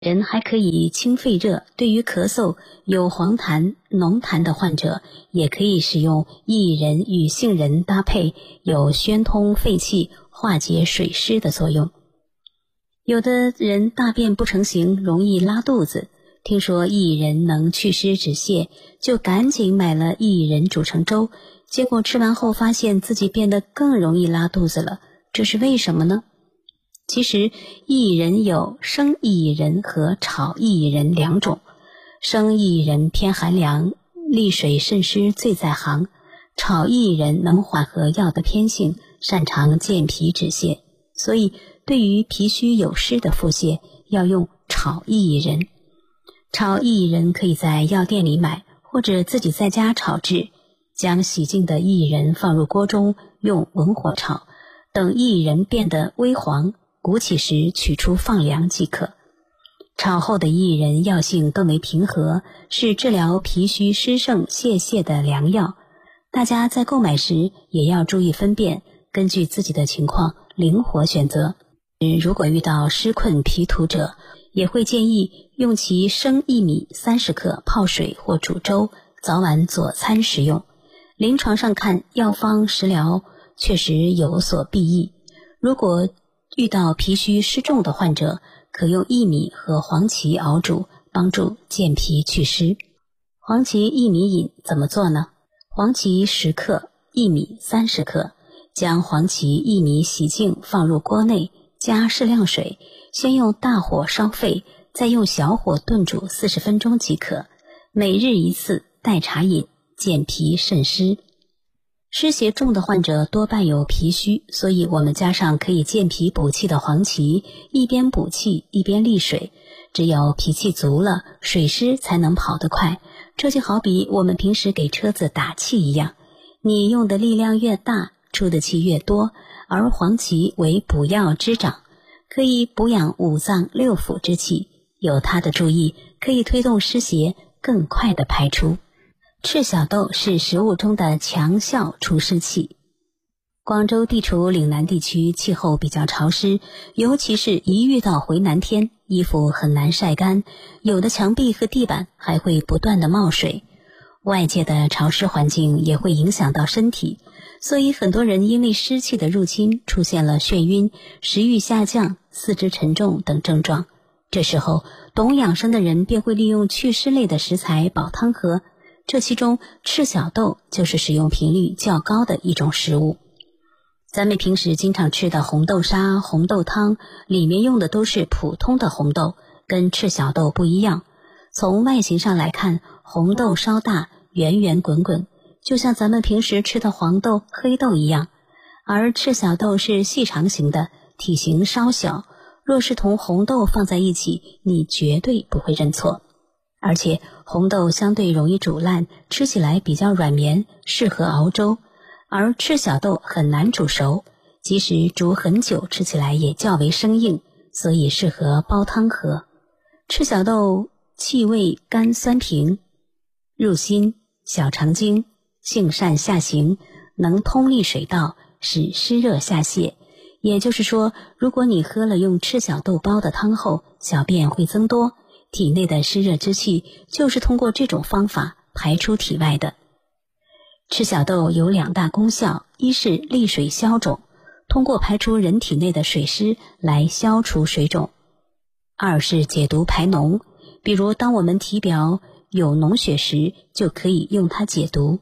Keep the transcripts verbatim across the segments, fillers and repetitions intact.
人还可以清肺热，对于咳嗽、有黄痰、浓痰的患者，也可以使用薏仁与杏仁搭配，有宣通肺气、化解水湿的作用。有的人大便不成形，容易拉肚子，听说薏仁能祛湿止泻，就赶紧买了薏仁煮成粥，结果吃完后发现自己变得更容易拉肚子了，这是为什么呢？其实薏仁有生薏仁和炒薏仁两种，生薏仁偏寒凉，利水渗湿最在行，炒薏仁能缓和药的偏性，擅长健脾止泻，所以对于脾虚有湿的腹泻要用炒薏仁。炒薏仁可以在药店里买，或者自己在家炒制，将洗净的薏仁放入锅中，用文火炒，等薏仁变得微黄，鼓起时取出放凉即可。炒后的薏仁药性更为平和，是治疗脾虚湿盛泄泻的良药。大家在购买时也要注意分辨，根据自己的情况灵活选择。如果遇到湿困脾土者，也会建议用其生薏米三十克泡水或煮粥，早晚佐餐食用。临床上看，药方食疗确实有所裨益。如果遇到脾虚湿重的患者，可用薏米和黄芪熬煮，帮助健脾祛湿。黄芪薏米饮怎么做呢？黄芪十克，薏米三十克，将黄芪薏米洗净放入锅内，加适量水，先用大火烧沸，再用小火炖煮四十分钟即可。每日一次，代茶饮，健脾渗湿。湿邪重的患者多伴有脾虚，所以我们加上可以健脾补气的黄芪，一边补气一边利水。只有脾气足了，水湿才能跑得快。这就好比我们平时给车子打气一样，你用的力量越大，出的气越多，而黄芪为补药之长，可以补养五脏六腑之气，有它的注意，可以推动湿邪更快地排出。赤小豆是食物中的强效除湿器。广州地处岭南地区，气候比较潮湿，尤其是一遇到回南天，衣服很难晒干，有的墙壁和地板还会不断的冒水。外界的潮湿环境也会影响到身体，所以很多人因为湿气的入侵，出现了眩晕、食欲下降、四肢沉重等症状。这时候懂养生的人便会利用祛湿类的食材煲汤喝，这其中赤小豆就是使用频率较高的一种食物。咱们平时经常吃的红豆沙、红豆汤，里面用的都是普通的红豆，跟赤小豆不一样。从外形上来看，红豆稍大，圆圆滚滚，就像咱们平时吃的黄豆、黑豆一样。而赤小豆是细长型的，体型稍小，若是同红豆放在一起，你绝对不会认错。而且红豆相对容易煮烂，吃起来比较软绵，适合熬粥，而赤小豆很难煮熟，即使煮很久，吃起来也较为生硬，所以适合煲汤喝。赤小豆气味甘酸平，入心、小肠经，性善下行，能通利水道，使湿热下泄。也就是说，如果你喝了用赤小豆煲的汤后，小便会增多，体内的湿热之气就是通过这种方法排出体外的。赤小豆有两大功效，一是利水消肿，通过排出人体内的水湿来消除水肿；二是解毒排脓，比如当我们体表有脓血时，就可以用它解毒。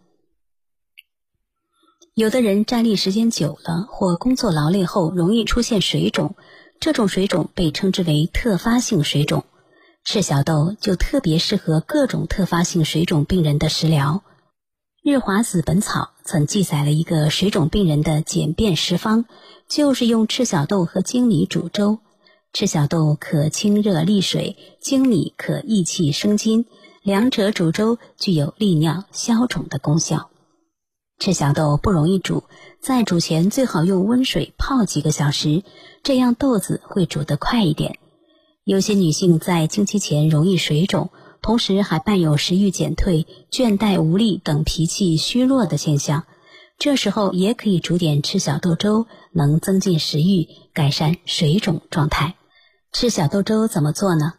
有的人站立时间久了，或工作劳累后容易出现水肿，这种水肿被称之为特发性水肿。赤小豆就特别适合各种特发性水肿病人的食疗。日华子本草曾记载了一个水肿病人的简便食方，就是用赤小豆和粳米煮粥。赤小豆可清热利水，粳米可益气生津，两者煮粥具有利尿消肿的功效。赤小豆不容易煮，在煮前最好用温水泡几个小时，这样豆子会煮得快一点。有些女性在经期前容易水肿，同时还伴有食欲减退、倦怠无力等脾气虚弱的现象，这时候也可以煮点赤小豆粥，能增进食欲，改善水肿状态。赤小豆粥怎么做呢？